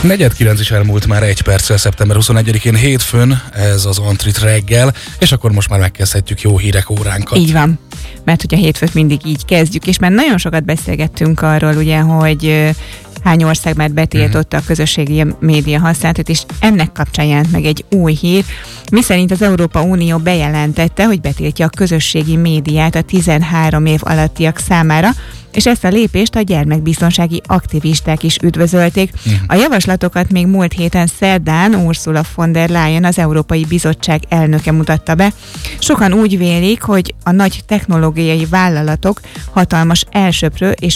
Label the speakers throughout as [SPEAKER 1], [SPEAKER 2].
[SPEAKER 1] 4:09 is elmúlt már 1 perccel, szeptember 21-én hétfőn, ez az Antrit reggel, és akkor most már megkezdhetjük jó hírek óránkat.
[SPEAKER 2] Így van, mert ugye a hétfőt mindig így kezdjük, és már nagyon sokat beszélgettünk arról, ugye, hogy hány ország már betiltotta a közösségi média használatot, és ennek kapcsán jelent meg egy új hír, miszerint az Európa Unió bejelentette, hogy betiltja a közösségi médiát a 13 év alattiak számára, és ezt a lépést a gyermekbiztonsági aktivisták is üdvözölték. A javaslatokat még múlt héten szerdán Ursula von der Leyen, az Európai Bizottság elnöke mutatta be. Sokan úgy vélik, hogy a nagy technológiai vállalatok hatalmas elsöprő és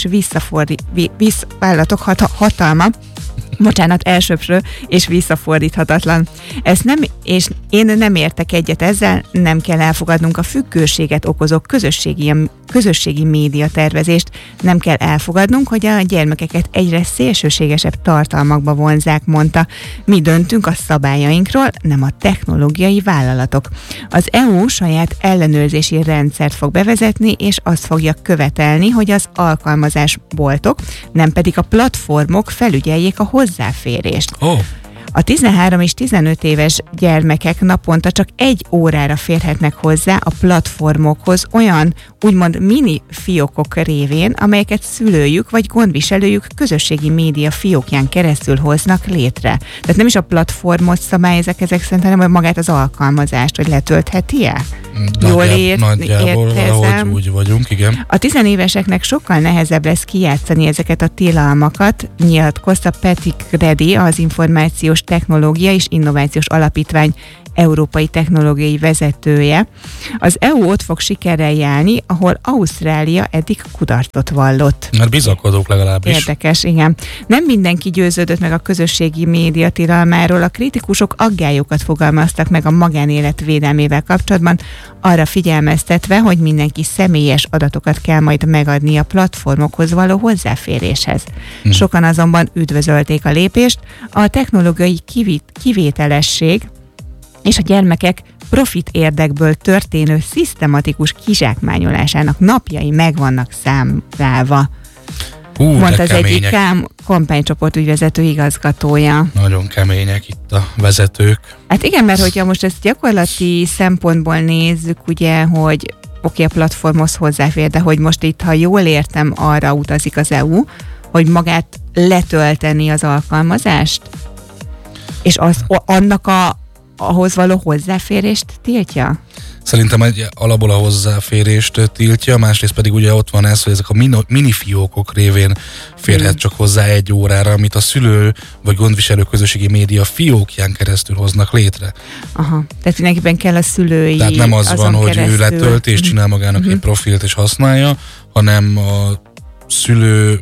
[SPEAKER 2] elsöprő és visszafordíthatatlan. És én nem értek egyet ezzel, nem kell elfogadnunk a függőséget okozó közösségi média tervezést, nem kell elfogadnunk, hogy a gyermekeket egyre szélsőségesebb tartalmakba vonzzák, mondta. Mi döntünk a szabályainkról, nem a technológiai vállalatok. Az EU saját ellenőrzési rendszert fog bevezetni, és azt fogja követelni, hogy az alkalmazásboltok, nem pedig a platformok felügyeljék a hozzáférést. A 13 és 15 éves gyermekek naponta csak 1 órára férhetnek hozzá a platformokhoz olyan úgymond mini fiókok révén, amelyeket szülőjük vagy gondviselőjük közösségi média fiókján keresztül hoznak létre. Tehát nem is a platformot szabályozzák ezek szerint, hanem magát az alkalmazást, hogy letöltheti-e?
[SPEAKER 1] Nagyjából valahogy úgy vagyunk, igen.
[SPEAKER 2] A 10 éveseknek sokkal nehezebb lesz kijátszani ezeket a tilalmakat, nyilatkozta Patrick Reddy, az Információs Technológia és Innovációs Alapítvány európai technológiai vezetője. Az EU ott fog sikerrel járni, ahol Ausztrália eddig kudarcot vallott.
[SPEAKER 1] Mert bizakodók legalábbis.
[SPEAKER 2] Érdekes, igen. Nem mindenki győződött meg a közösségi média tilalmáról, a kritikusok aggályokat fogalmaztak meg a magánélet védelmével kapcsolatban, arra figyelmeztetve, hogy mindenki személyes adatokat kell majd megadni a platformokhoz való hozzáféréshez. Sokan azonban üdvözölték a lépést, a technológiai kivételesség és a gyermekek profit érdekből történő szisztematikus kizsákmányolásának napjai meg vannak számlálva. Mondta az egyik kampánycsoport ügyvezető igazgatója.
[SPEAKER 1] Nagyon kemények itt a vezetők.
[SPEAKER 2] Hát igen, mert hogyha most ezt gyakorlati szempontból nézzük, ugye, hogy oké, a platformhoz hozzáfér, de hogy most itt, ha jól értem, arra utazik az EU, hogy magát letölteni az alkalmazást, és annak ahhoz való hozzáférést tiltja?
[SPEAKER 1] Szerintem alapból a hozzáférést tiltja, másrészt pedig ugye ott van ez, hogy ezek a mini fiókok révén férhet csak hozzá 1 órára, amit a szülő vagy gondviselő közösségi média fiókján keresztül hoznak létre.
[SPEAKER 2] Aha, tehát mindenkiben kell a szülői.
[SPEAKER 1] Tehát nem az van, hogy
[SPEAKER 2] keresztül.
[SPEAKER 1] ő letölt és csinál magának egy profilt és használja, hanem a szülő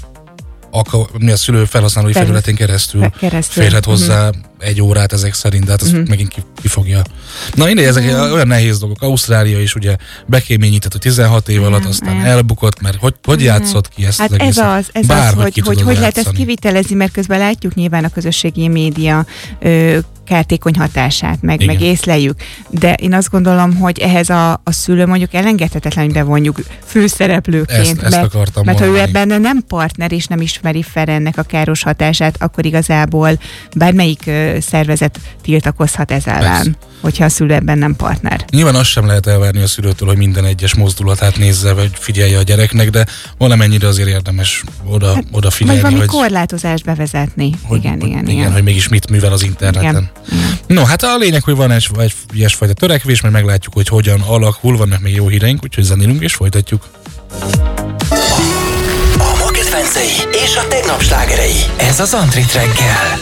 [SPEAKER 1] felhasználói felületén keresztül férhet hozzá 1 órát ezek szerint, de hát ez megint kifogja. Na mindegy, ezek olyan nehéz dolgok. Ausztrália is ugye bekeményített, hogy 16 év alatt aztán elbukott, mert hogy játszott ki ezt?
[SPEAKER 2] Hát ez az, hogy lehet ezt kivitelezni, mert közben látjuk nyilván a közösségi média kártékony hatását, meg észleljük. De én azt gondolom, hogy ehhez a szülő mondjuk elengedhetetlen, hogy bevonjuk főszereplőként.
[SPEAKER 1] Ezt akartam
[SPEAKER 2] mert ha
[SPEAKER 1] mondani.
[SPEAKER 2] ő ebben nem partner és nem ismeri fel ennek a káros hatását, akkor igazából bármelyik szervezet tiltakozhat ez ellen, hogyha a szülő ebben nem partner.
[SPEAKER 1] Nyilván azt sem lehet elvárni a szülőtől, hogy minden egyes mozdulatát nézze, vagy figyelje a gyereknek, de valamennyire azért érdemes odafigyelni.
[SPEAKER 2] Vagy valami korlátozást bevezetni. Igen,
[SPEAKER 1] hogy mégis mit művel az interneten. Igen. No, hát a lényeg, hogy van egy ilyesfajta törekvés, mert meglátjuk, hogy hogyan alakul, vannak még jó híreink, úgyhogy zenélünk és folytatjuk.
[SPEAKER 3] A ma kedvencei és a tegnap slágerei. Ez az Antrit reggel.